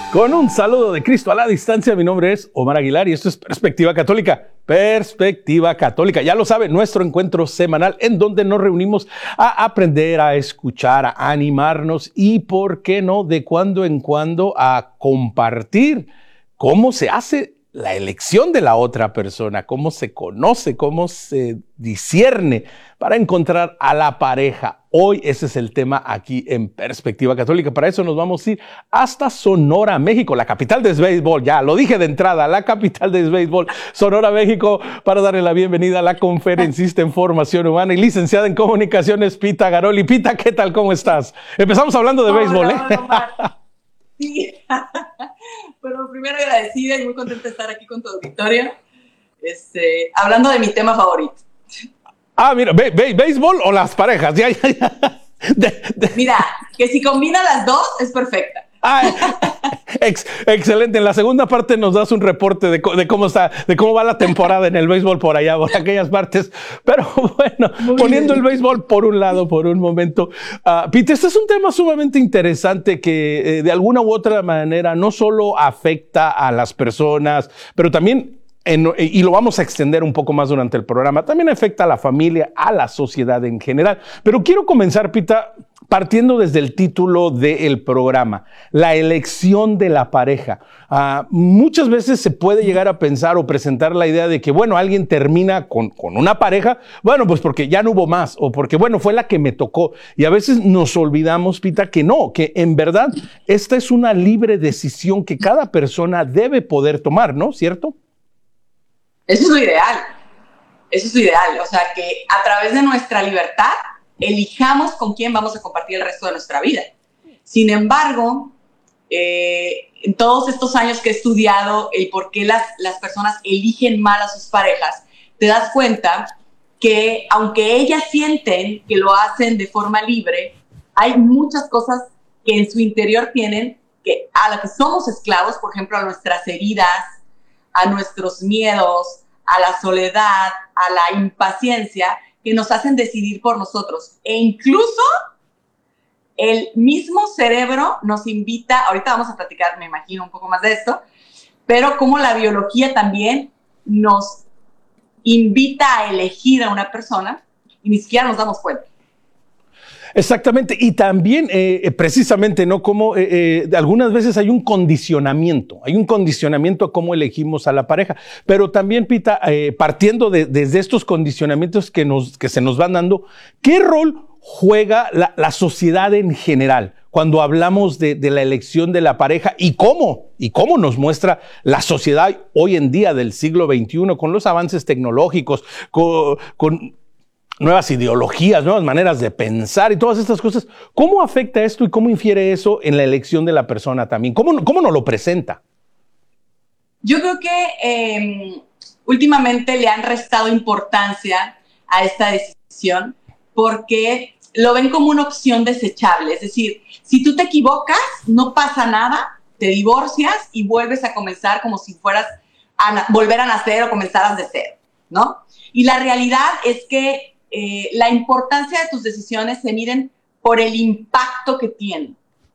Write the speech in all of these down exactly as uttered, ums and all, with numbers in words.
Con un saludo de Cristo a la distancia, mi nombre es Omar Aguilar y esto es Perspectiva Católica. Perspectiva Católica, ya lo sabe, nuestro encuentro semanal en donde nos reunimos a aprender, a escuchar, a animarnos y, ¿por qué no?, de cuando en cuando a compartir cómo se hace la elección de la otra persona, cómo se conoce, cómo se discierne para encontrar a la pareja. Hoy ese es el tema aquí en Perspectiva Católica. Para eso nos vamos a ir hasta Sonora, México, la capital del béisbol. Ya lo dije de entrada, la capital del béisbol, Sonora, México, para darle la bienvenida a la conferencista en formación humana y licenciada en comunicaciones, Pita Garoli. Pita, ¿qué tal? ¿Cómo estás? Empezamos hablando de Hola, béisbol, ¿eh? Hola, sí. Bueno, primero agradecida y muy contenta de estar aquí con tu auditorio, este, hablando de mi tema favorito. Ah, mira, ¿bé bé béisbol o las parejas? Ya, ya, ya. De, de. Mira, que si combina las dos es perfecta. Ah, ex, excelente. En la segunda parte nos das un reporte de, de cómo está, de cómo va la temporada en el béisbol por allá, por aquellas partes. Pero bueno, muy poniendo bien el béisbol por un lado, por un momento. Uh, Pete, este es un tema sumamente interesante que eh, de alguna u otra manera no solo afecta a las personas, pero también En, y lo vamos a extender un poco más durante el programa, también afecta a la familia, a la sociedad en general. Pero quiero comenzar, Pita, partiendo desde el título del programa, la elección de la pareja. Uh, muchas veces se puede llegar a pensar o presentar la idea de que, bueno, alguien termina con, con una pareja, bueno, pues porque ya no hubo más, o porque, bueno, fue la que me tocó. Y a veces nos olvidamos, Pita, que no, que en verdad esta es una libre decisión que cada persona debe poder tomar, ¿no? ¿Cierto? Eso es lo ideal, eso es lo ideal, o sea, que a través de nuestra libertad elijamos con quién vamos a compartir el resto de nuestra vida. Sin embargo, eh, en todos estos años que he estudiado el por qué las, las personas eligen mal a sus parejas, te das cuenta que aunque ellas sienten que lo hacen de forma libre, hay muchas cosas que en su interior tienen, que a las que somos esclavos, por ejemplo, a nuestras heridas, a nuestros miedos, a la soledad, a la impaciencia, que nos hacen decidir por nosotros. E incluso el mismo cerebro nos invita, ahorita vamos a platicar, me imagino, un poco más de esto, pero como la biología también nos invita a elegir a una persona y ni siquiera nos damos cuenta. Exactamente, y también eh, precisamente, ¿no? Como eh, eh, algunas veces hay un condicionamiento, hay un condicionamiento a cómo elegimos a la pareja, pero también, Pita, eh, partiendo de, desde estos condicionamientos que, nos, que se nos van dando, ¿qué rol juega la, la sociedad en general cuando hablamos de, de la elección de la pareja y cómo, y cómo nos muestra la sociedad hoy en día del siglo veintiuno con los avances tecnológicos, con... con nuevas ideologías, nuevas maneras de pensar y todas estas cosas? ¿Cómo afecta esto y cómo infiere eso en la elección de la persona también? ¿Cómo, cómo nos lo presenta? Yo creo que eh, últimamente le han restado importancia a esta decisión porque lo ven como una opción desechable. Es decir, si tú te equivocas, no pasa nada, te divorcias y vuelves a comenzar como si fueras a volver a nacer o comenzaras de cero, ¿no? Y la realidad es que Eh, la importancia de tus decisiones se miden por el impacto que tienen.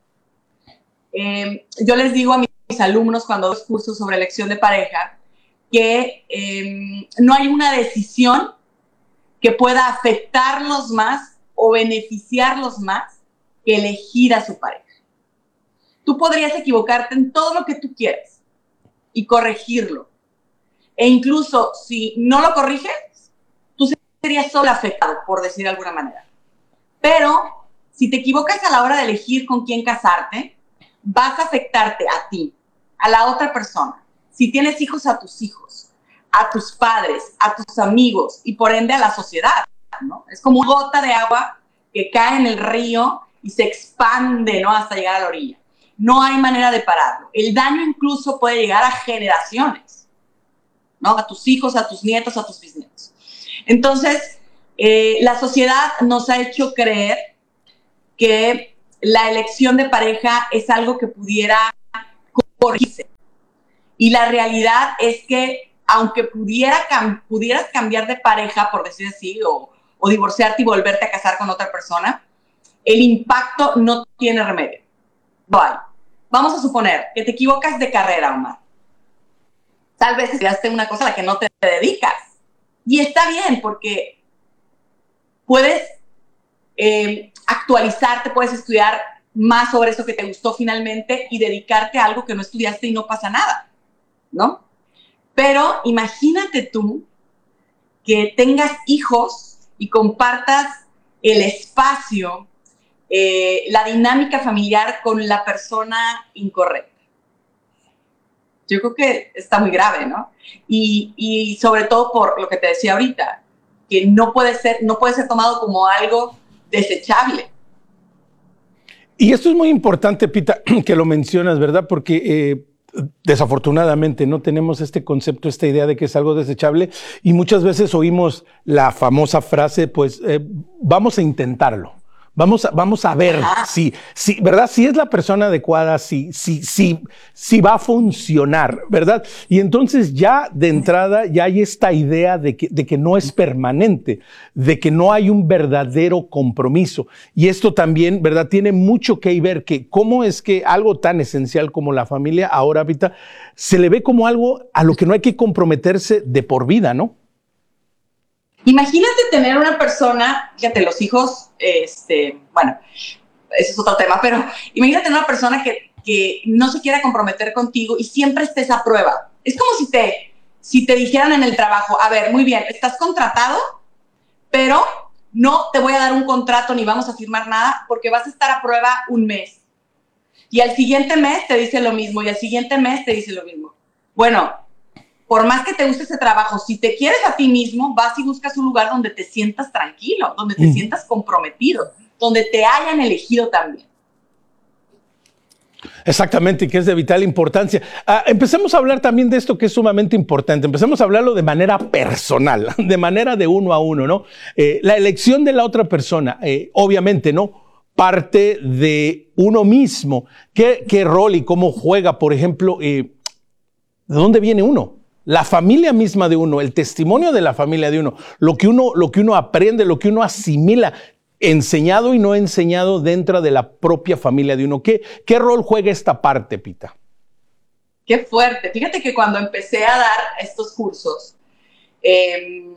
Eh, yo les digo a mis alumnos cuando doy cursos sobre elección de pareja que eh, no hay una decisión que pueda afectarlos más o beneficiarlos más que elegir a su pareja. Tú podrías equivocarte en todo lo que tú quieras y corregirlo. E incluso si no lo corriges, serías solo afectado, por decir de alguna manera. Pero si te equivocas a la hora de elegir con quién casarte, vas a afectarte a ti, a la otra persona. Si tienes hijos, a tus hijos, a tus padres, a tus amigos y por ende a la sociedad, ¿no? Es como una gota de agua que cae en el río y se expande, ¿no?, hasta llegar a la orilla. No hay manera de pararlo. El daño incluso puede llegar a generaciones, ¿no? A tus hijos, a tus nietos, a tus bisnietos. Entonces, eh, la sociedad nos ha hecho creer que la elección de pareja es algo que pudiera corregirse. Y la realidad es que, aunque pudiera cam pudieras cambiar de pareja, por decir así, o, o divorciarte y volverte a casar con otra persona, el impacto no tiene remedio. No hay. vamos a suponer que te equivocas de carrera, Omar. Tal vez estudiaste una cosa a la que no te dedicas. Y está bien, porque puedes eh, actualizarte, puedes estudiar más sobre eso que te gustó finalmente y dedicarte a algo que no estudiaste y no pasa nada, ¿no? Pero imagínate tú que tengas hijos y compartas el espacio, eh, la dinámica familiar con la persona incorrecta. Yo creo que está muy grave, ¿no? Y, y sobre todo por lo que te decía ahorita, que no puede ser, no puede ser tomado como algo desechable. Y esto es muy importante, Pita, que lo mencionas, ¿verdad? Porque eh, desafortunadamente no tenemos este concepto, esta idea de que es algo desechable, y muchas veces oímos la famosa frase, pues eh, vamos a intentarlo. Vamos a, vamos a ver si, si, ¿verdad? Si es la persona adecuada, si, si, si, si va a funcionar, ¿verdad? Y entonces ya de entrada ya hay esta idea de que, de que no es permanente, de que no hay un verdadero compromiso. Y esto también, ¿verdad? Tiene mucho que ver que cómo es que algo tan esencial como la familia ahora, Pita, se le ve como algo a lo que no hay que comprometerse de por vida, ¿no? Imagínate tener una persona, fíjate, los hijos, este, bueno, ese es otro tema, pero imagínate tener una persona que, que no se quiera comprometer contigo y siempre estés a prueba. Es como si te, si te dijeran en el trabajo, a ver, muy bien, estás contratado, pero no te voy a dar un contrato ni vamos a firmar nada porque vas a estar a prueba un mes. Y al siguiente mes te dice lo mismo y al siguiente mes te dice lo mismo. Bueno, por más que te guste ese trabajo, si te quieres a ti mismo, vas y buscas un lugar donde te sientas tranquilo, donde te mm. sientas comprometido, donde te hayan elegido también. Exactamente, que es de vital importancia. Ah, empecemos a hablar también de esto que es sumamente importante. Empecemos a hablarlo de manera personal, de manera de uno a uno, ¿no? Eh, la elección de la otra persona, eh, obviamente, ¿no? Parte de uno mismo. ¿Qué, qué rol y cómo juega, por ejemplo, eh, de dónde viene uno? La familia misma de uno, el testimonio de la familia de uno, lo que uno, lo que uno aprende, lo que uno asimila, enseñado y no enseñado dentro de la propia familia de uno. ¿Qué, qué rol juega esta parte, Pita? Qué fuerte. Fíjate que cuando empecé a dar estos cursos, eh,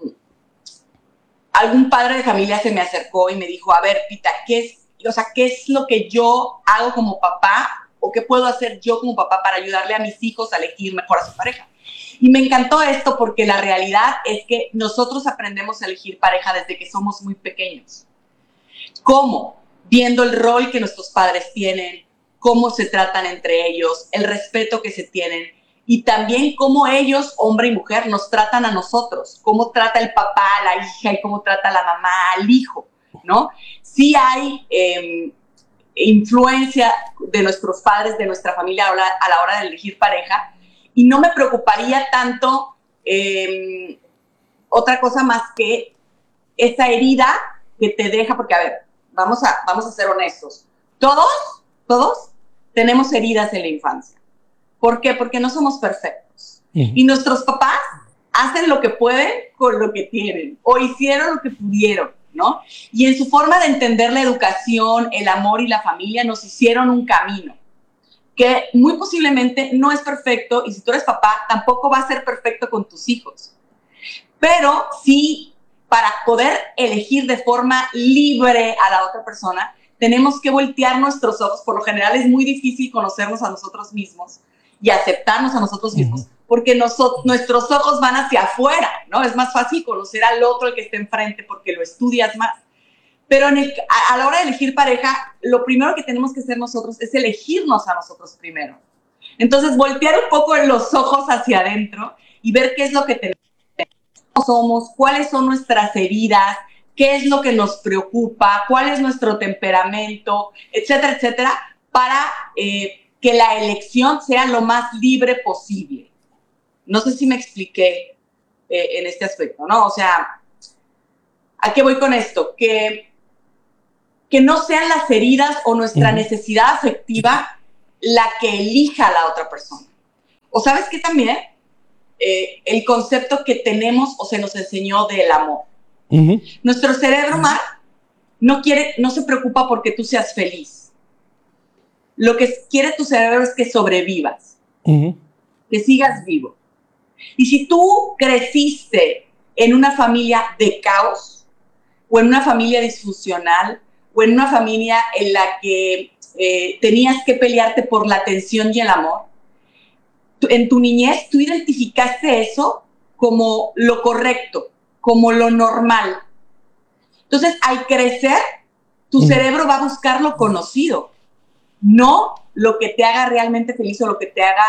algún padre de familia se me acercó y me dijo, a ver, Pita, ¿qué es, o sea, ¿qué es lo que yo hago como papá o qué puedo hacer yo como papá para ayudarle a mis hijos a elegir mejor a su pareja? Y me encantó esto porque la realidad es que nosotros aprendemos a elegir pareja desde que somos muy pequeños. ¿Cómo? Viendo el rol que nuestros padres tienen, cómo se tratan entre ellos, el respeto que se tienen y también cómo ellos, hombre y mujer, nos tratan a nosotros, cómo trata el papá a la hija y cómo trata la mamá al hijo, ¿no? Sí hay eh, influencia de nuestros padres, de nuestra familia a la, a la hora de elegir pareja. Y no me preocuparía tanto eh, otra cosa más que esa herida que te deja, porque a ver, vamos a, vamos a ser honestos. Todos, todos tenemos heridas en la infancia. ¿Por qué? Porque no somos perfectos. Uh-huh. Y nuestros papás hacen lo que pueden con lo que tienen, o hicieron lo que pudieron, ¿no? Y en su forma de entender la educación, el amor y la familia, nos hicieron un camino que muy posiblemente no es perfecto, y si tú eres papá, tampoco va a ser perfecto con tus hijos. Pero sí, para poder elegir de forma libre a la otra persona, tenemos que voltear nuestros ojos. Por lo general es muy difícil conocernos a nosotros mismos y aceptarnos a nosotros mismos, uh-huh. porque nosotros, nuestros ojos van hacia afuera, ¿no? Es más fácil conocer al otro, el que está enfrente, porque lo estudias más. Pero en el, a, a la hora de elegir pareja, lo primero que tenemos que hacer nosotros es elegirnos a nosotros primero. Entonces, voltear un poco los ojos hacia adentro y ver qué es lo que tenemos, cómo somos, cuáles son nuestras heridas, qué es lo que nos preocupa, cuál es nuestro temperamento, etcétera, etcétera, para eh, que la elección sea lo más libre posible. No sé si me expliqué eh, en este aspecto, ¿no? O sea, ¿a qué voy con esto? Que que no sean las heridas o nuestra uh-huh. necesidad afectiva la que elija a la otra persona. O sabes que también eh, el concepto que tenemos o se nos enseñó del amor. Uh-huh. Nuestro cerebro, Mar, no quiere, no se preocupa porque tú seas feliz. lo que quiere tu cerebro es que sobrevivas, uh-huh. que sigas vivo. Y si tú creciste en una familia de caos, o en una familia disfuncional, o en una familia en la que eh, tenías que pelearte por la atención y el amor, tú, en tu niñez tú identificaste eso como lo correcto, como lo normal. Entonces, al crecer, tu uh-huh. cerebro va a buscar lo conocido, no lo que te haga realmente feliz o lo que te haga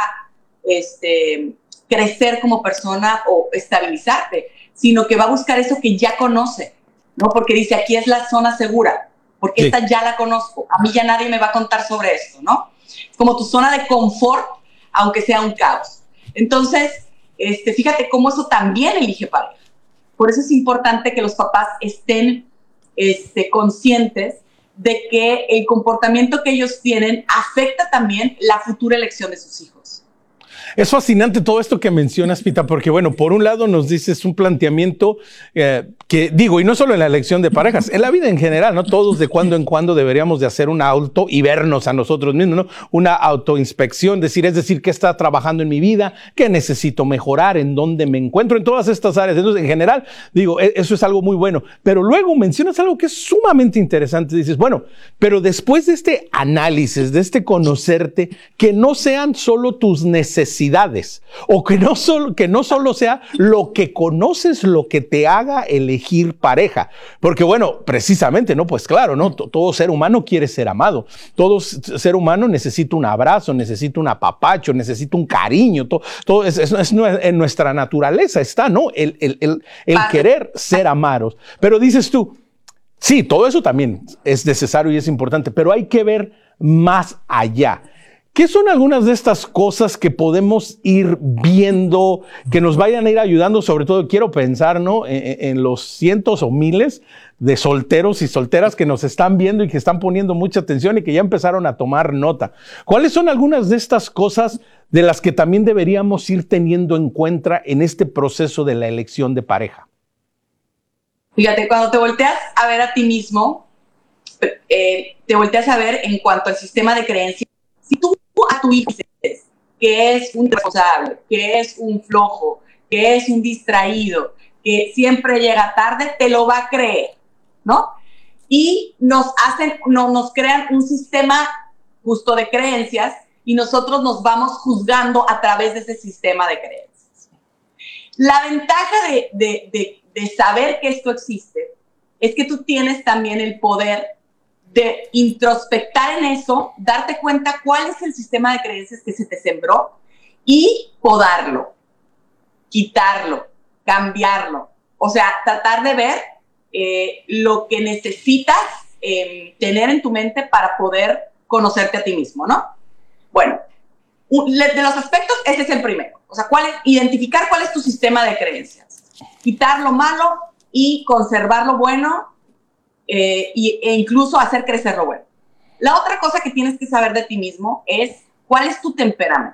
este, crecer como persona o estabilizarte, sino que va a buscar eso que ya conoce, ¿no? Porque dice, aquí es la zona segura, porque sí. esta ya la conozco, a mí ya nadie me va a contar sobre esto, ¿no? Es como tu zona de confort, aunque sea un caos. Entonces, este, fíjate cómo eso también elige pareja. Por eso es importante que los papás estén este, conscientes de que el comportamiento que ellos tienen afecta también la futura elección de sus hijos. Es fascinante todo esto que mencionas, Pita, porque bueno, por un lado nos dices un planteamiento eh, que digo, y no solo en la elección de parejas, en la vida en general, ¿no? Todos de cuando en cuando deberíamos de hacer una auto y vernos a nosotros mismos, ¿no? Una autoinspección, decir, es decir, qué está trabajando en mi vida, qué necesito mejorar, en dónde me encuentro, en todas estas áreas. Entonces, en general, digo, eso es algo muy bueno. Pero luego mencionas algo que es sumamente interesante. Dices, bueno, pero después de este análisis, de este conocerte, que no sean solo tus necesidades, o que no solo, que no solo sea lo que conoces, lo que te haga elegir pareja. Porque bueno, precisamente, ¿no? Pues claro, ¿no? Todo ser humano quiere ser amado. Todo ser humano necesita un abrazo, necesita un apapacho, necesita un cariño. Todo, todo es, es, es en nuestra naturaleza está, ¿no? El, el, el, el querer ser amados. Pero dices tú, sí, todo eso también es necesario y es importante, pero hay que ver más allá. ¿Qué son algunas de estas cosas que podemos ir viendo, que nos vayan a ir ayudando? Sobre todo quiero pensar, ¿no? en, en los cientos o miles de solteros y solteras que nos están viendo y que están poniendo mucha atención y que ya empezaron a tomar nota. ¿Cuáles son algunas de estas cosas de las que también deberíamos ir teniendo en cuenta en este proceso de la elección de pareja? Fíjate, cuando te volteas a ver a ti mismo, eh, te volteas a ver en cuanto al sistema de creencias. Si tú a tu hijo dices que es un irresponsable, que es un flojo, que es un distraído, que siempre llega tarde, te lo va a creer, ¿no? Y nos hacen, no, nos crean un sistema justo de creencias y nosotros nos vamos juzgando a través de ese sistema de creencias. La ventaja de, de, de, de saber que esto existe es que tú tienes también el poder de introspectar en eso, darte cuenta cuál es el sistema de creencias que se te sembró y podarlo, quitarlo, cambiarlo. O sea, tratar de ver eh, lo que necesitas eh, tener en tu mente para poder conocerte a ti mismo, ¿no? Bueno, un, de los aspectos, ese es el primero. O sea, cuál es, identificar cuál es tu sistema de creencias. Quitar lo malo y conservar lo bueno. Eh, y, e incluso hacer crecer lo bueno. La otra cosa que tienes que saber de ti mismo es cuál es tu temperamento.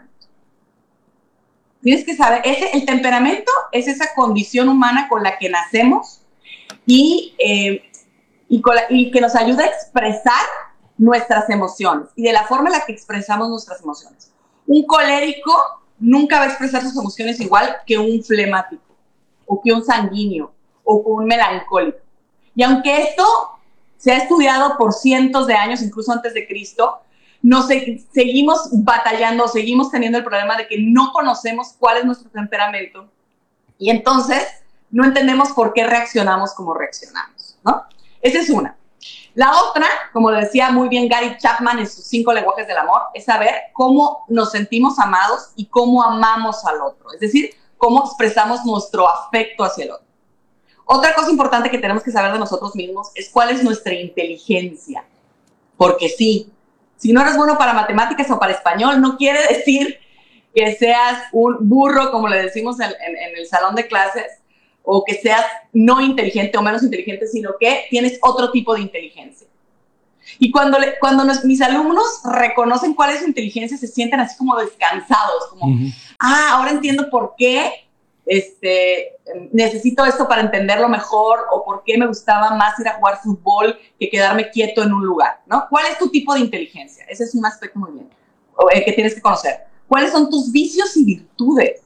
Tienes que saber, ese, el temperamento es esa condición humana con la que nacemos y, eh, y, con la, y que nos ayuda a expresar nuestras emociones y de la forma en la que expresamos nuestras emociones. Un colérico nunca va a expresar sus emociones igual que un flemático o que un sanguíneo o que un melancólico. Y aunque esto se ha estudiado por cientos de años, incluso antes de Cristo, nos se, seguimos batallando, seguimos teniendo el problema de que no conocemos cuál es nuestro temperamento y entonces no entendemos por qué reaccionamos como reaccionamos, ¿no? Esa es una. La otra, como lo decía muy bien Gary Chapman en sus cinco lenguajes del amor, es saber cómo nos sentimos amados y cómo amamos al otro, es decir, cómo expresamos nuestro afecto hacia el otro. Otra cosa importante que tenemos que saber de nosotros mismos es cuál es nuestra inteligencia. Porque sí, si no eres bueno para matemáticas o para español, no quiere decir que seas un burro, como le decimos en, en, en el salón de clases, o que seas no inteligente o menos inteligente, sino que tienes otro tipo de inteligencia. Y cuando, le, cuando nos, mis alumnos reconocen cuál es su inteligencia, se sienten así como descansados, como, uh-huh. ah, ahora entiendo por qué este, necesito esto para entenderlo mejor, o por qué me gustaba más ir a jugar fútbol que quedarme quieto en un lugar, ¿no? ¿Cuál es tu tipo de inteligencia? Ese es un aspecto muy bien, que tienes que conocer. ¿Cuáles son tus vicios y virtudes?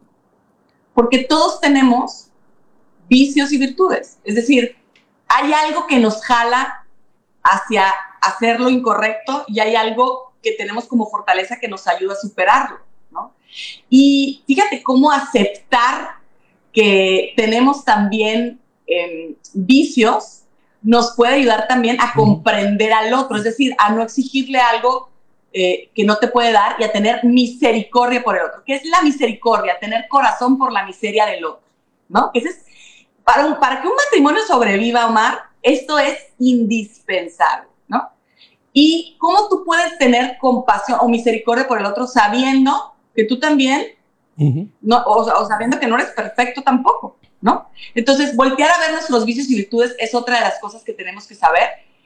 Porque todos tenemos vicios y virtudes. Es decir, hay algo que nos jala hacia hacer lo incorrecto y hay algo que tenemos como fortaleza que nos ayuda a superarlo, ¿no? Y fíjate cómo aceptar que tenemos también eh, vicios nos puede ayudar también a comprender al otro, es decir, a no exigirle algo eh, que no te puede dar y a tener misericordia por el otro. ¿Qué es la misericordia? Tener corazón por la miseria del otro, ¿no? Ese es, para, un, para que un matrimonio sobreviva, Omar, esto es indispensable, ¿no? Y cómo tú puedes tener compasión o misericordia por el otro sabiendo que tú también, uh-huh. no, o, o sabiendo que no eres perfecto tampoco, ¿no? Entonces, voltear a ver nuestros vicios y virtudes es otra de las cosas que tenemos que saber.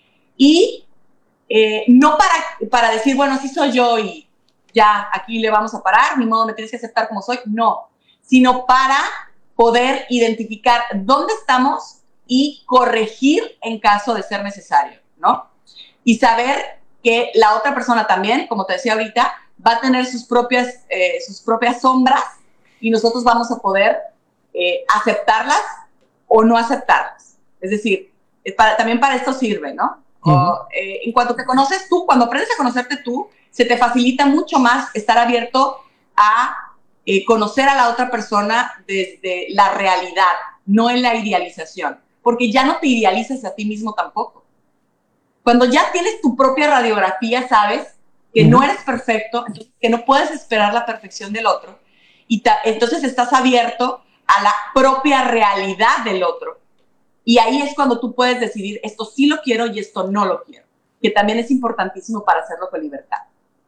Y eh, no para, para decir, bueno, así soy yo y ya aquí le vamos a parar, ni modo, me tienes que aceptar como soy. No, sino para poder identificar dónde estamos y corregir en caso de ser necesario, ¿no? Y saber que la otra persona también, como te decía ahorita, va a tener sus propias, eh, sus propias sombras y nosotros vamos a poder eh, aceptarlas o no aceptarlas. Es decir, es para, también para esto sirve, ¿no? Uh-huh. O, eh, en cuanto te conoces tú, cuando aprendes a conocerte tú, se te facilita mucho más estar abierto a eh, conocer a la otra persona desde la realidad, no en la idealización, porque ya no te idealizas a ti mismo tampoco. Cuando ya tienes tu propia radiografía, sabes que uh-huh. no eres perfecto, entonces que no puedes esperar la perfección del otro, y ta- entonces estás abierto a la propia realidad del otro. Y ahí es cuando tú puedes decidir, esto sí lo quiero y esto no lo quiero, que también es importantísimo para hacerlo con libertad.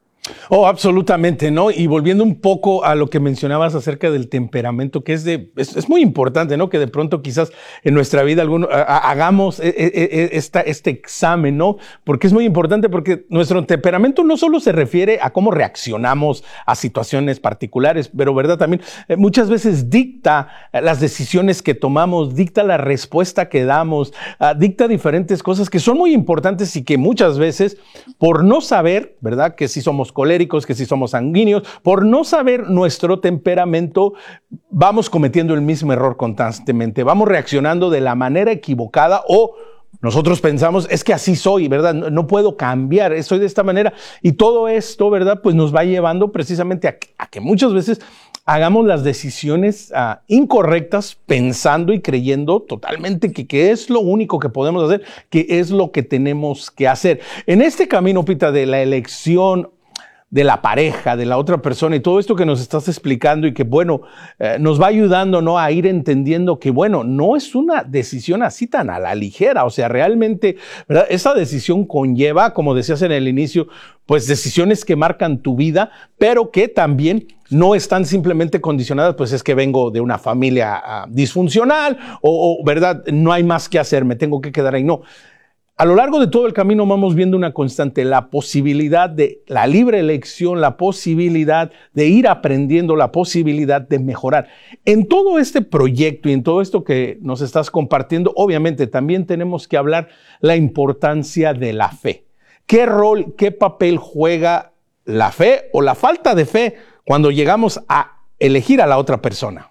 Oh, absolutamente, ¿no? Y volviendo un poco a lo que mencionabas acerca del temperamento, que es, de, es, es muy importante, ¿no? Que de pronto quizás en nuestra vida alguno, a, a, hagamos e, e, esta, este examen, ¿no? Porque es muy importante, porque nuestro temperamento no solo se refiere a cómo reaccionamos a situaciones particulares, pero, ¿verdad? También eh, muchas veces dicta las decisiones que tomamos, dicta la respuesta que damos, uh, dicta diferentes cosas que son muy importantes y que muchas veces, por no saber, ¿verdad? Que si somos coléricos, que si somos sanguíneos, por no saber nuestro temperamento, vamos cometiendo el mismo error constantemente, vamos reaccionando de la manera equivocada o nosotros pensamos, es que así soy, ¿verdad? No, no puedo cambiar, soy de esta manera. Y todo esto, ¿verdad? Pues nos va llevando precisamente a, a que muchas veces hagamos las decisiones uh, incorrectas pensando y creyendo totalmente que, que es lo único que podemos hacer, que es lo que tenemos que hacer. En este camino, Pita, de la elección de la pareja, de la otra persona y todo esto que nos estás explicando y que, bueno, eh, nos va ayudando, ¿no? A ir entendiendo que, bueno, no es una decisión así tan a la ligera. O sea, realmente, ¿verdad? Esa decisión conlleva, como decías en el inicio, pues decisiones que marcan tu vida, pero que también no están simplemente condicionadas, pues es que vengo de una familia uh, disfuncional o, o, ¿verdad? No hay más que hacer, me tengo que quedar ahí. No. A lo largo de todo el camino vamos viendo una constante, la posibilidad de la libre elección, la posibilidad de ir aprendiendo, la posibilidad de mejorar. En todo este proyecto y en todo esto que nos estás compartiendo, obviamente también tenemos que hablar la importancia de la fe. ¿Qué rol, qué papel juega la fe o la falta de fe cuando llegamos a elegir a la otra persona?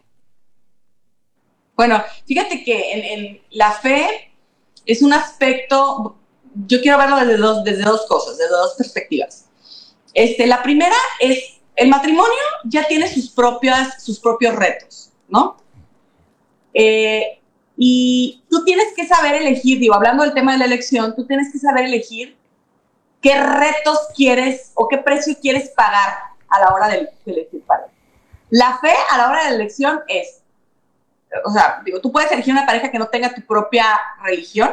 Bueno, fíjate que en, en la fe es un aspecto, yo quiero verlo desde dos, desde dos cosas, desde dos perspectivas. Este, la primera es, el matrimonio ya tiene sus, propias, sus propios retos, ¿no? Eh, y tú tienes que saber elegir, digo, hablando del tema de la elección, tú tienes que saber elegir qué retos quieres o qué precio quieres pagar a la hora de, de elegir pareja. La fe a la hora de la elección es, o sea, digo, tú puedes elegir una pareja que no tenga tu propia religión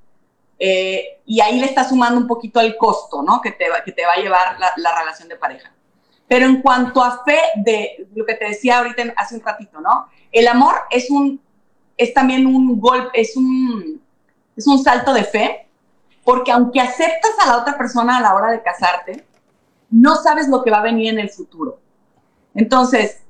eh, y ahí le estás sumando un poquito el costo, ¿no? Que te va, que te va a llevar la, la relación de pareja. Pero en cuanto a fe, de lo que te decía ahorita hace un ratito, ¿no? El amor es un, es también un golpe, es un, es un salto de fe, porque aunque aceptas a la otra persona a la hora de casarte, no sabes lo que va a venir en el futuro. Entonces,